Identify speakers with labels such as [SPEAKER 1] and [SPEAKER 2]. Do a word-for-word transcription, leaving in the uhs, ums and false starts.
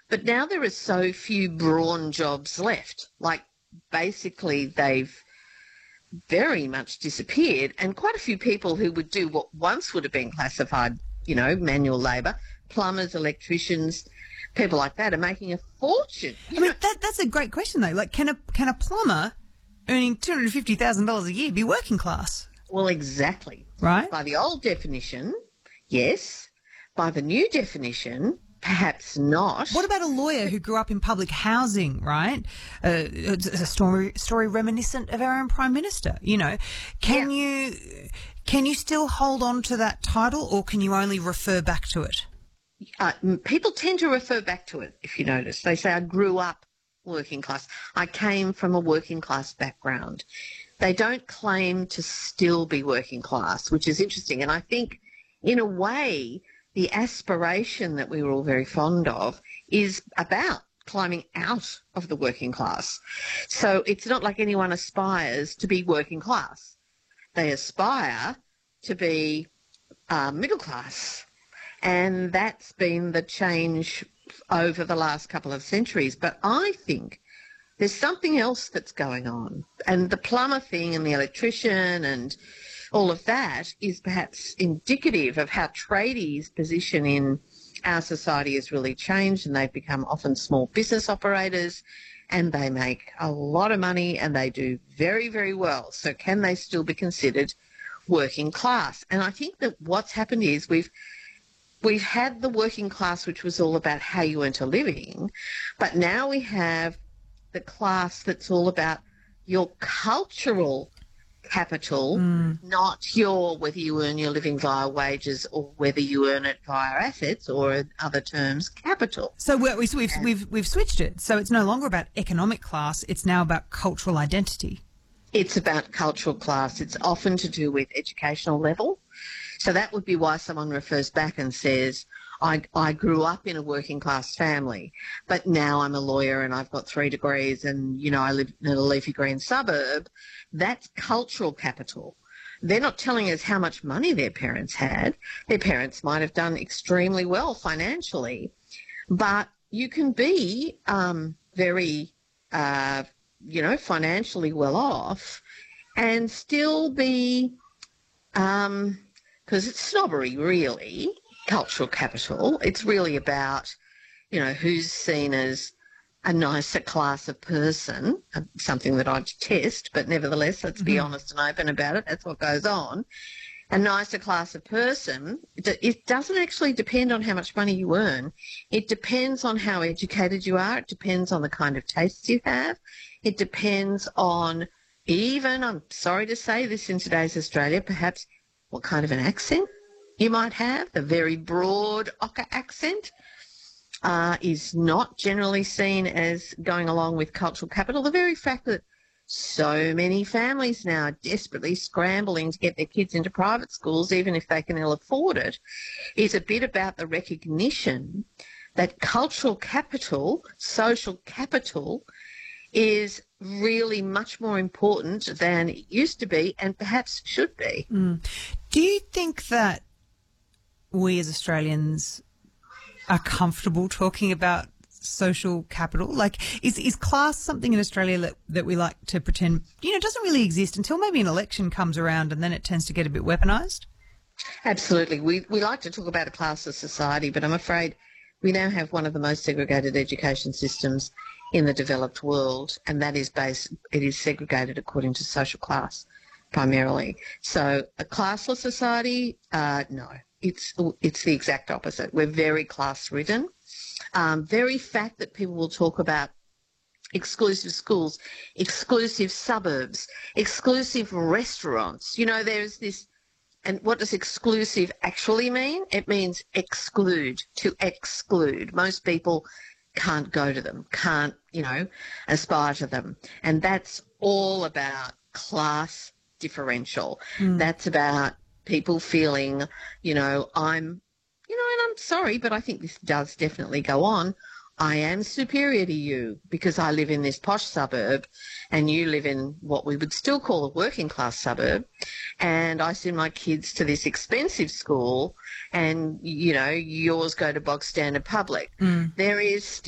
[SPEAKER 1] But now there are so few brawn jobs left. Like, basically they've very much disappeared, and quite a few people who would do what once would have been classified, you know, manual labour, plumbers, electricians, people like that are making a fortune.
[SPEAKER 2] I mean, that, that's a great question, though. Like, can a can a plumber earning two hundred fifty thousand dollars a year be working class?
[SPEAKER 1] Well, exactly.
[SPEAKER 2] Right.
[SPEAKER 1] By the old definition, yes. By the new definition, perhaps not.
[SPEAKER 2] What about a lawyer who grew up in public housing, right? Uh, it's a story, story reminiscent of our own Prime Minister, you know. Can
[SPEAKER 1] Yeah.
[SPEAKER 2] you can you still hold on to that title, or can you only refer back to it?
[SPEAKER 1] Uh, m- people tend to refer back to it, if you notice. They say, I grew up working class. I came from a working class background. They don't claim to still be working class, which is interesting. And I think, in a way, the aspiration that we were all very fond of is about climbing out of the working class. So it's not like anyone aspires to be working class. They aspire to be uh, middle class. And that's been the change over the last couple of centuries. But I think there's something else that's going on. And the plumber thing and the electrician and all of that is perhaps indicative of how tradies' position in our society has really changed, and they've become often small business operators, and they make a lot of money and they do very, very well. So can they still be considered working class? And I think that what's happened is we've we've had the working class, which was all about how you earned a living, but now we have the class that's all about your cultural capital, mm. not your whether you earn your living via wages or whether you earn it via assets, or in other terms, capital.
[SPEAKER 2] So we're, we've we've we've we've switched it. So it's no longer about economic class; it's now about cultural identity.
[SPEAKER 1] It's about cultural class. It's often to do with educational level. So that would be why someone refers back and says, I, I grew up in a working class family, but now I'm a lawyer and I've got three degrees and, you know, I live in a leafy green suburb. That's cultural capital. They're not telling us how much money their parents had. Their parents might have done extremely well financially, but you can be um, very, uh, you know, financially well off and still be, um, because it's snobbery, really, cultural capital. It's really about, you know, who's seen as a nicer class of person, something that I detest, but nevertheless, let's be mm-hmm. honest and open about it. That's what goes on. A nicer class of person, it doesn't actually depend on how much money you earn. It depends on how educated you are. It depends on the kind of tastes you have. It depends on even, I'm sorry to say this in today's Australia, perhaps what kind of an accent you might have. The very broad Ocker accent uh, is not generally seen as going along with cultural capital. The very fact that so many families now are desperately scrambling to get their kids into private schools, even if they can ill afford it, is a bit about the recognition that cultural capital, social capital, is really much more important than it used to be and perhaps should be.
[SPEAKER 2] Mm. Do you think that we as Australians are comfortable talking about social capital? Like, is is class something in Australia that, that we like to pretend, you know, doesn't really exist until maybe an election comes around and then it tends to get a bit weaponised?
[SPEAKER 1] Absolutely. We we like to talk about a classless society, but I'm afraid we now have one of the most segregated education systems in the developed world, and that is based, it is segregated according to social class primarily. So a classless society, uh, no, it's it's the exact opposite. We're very class-ridden. Um, very fact that people will talk about exclusive schools, exclusive suburbs, exclusive restaurants. You know, there's this, and what does exclusive actually mean? It means exclude, to exclude. Most people can't go to them, can't, you know, aspire to them. And that's all about class differential. Mm. That's about people feeling, you know, I'm, you know, and I'm sorry, but I think this does definitely go on. I am superior to you because I live in this posh suburb and you live in what we would still call a working class suburb, and I send my kids to this expensive school and, you know, yours go to bog standard public. Mm. There is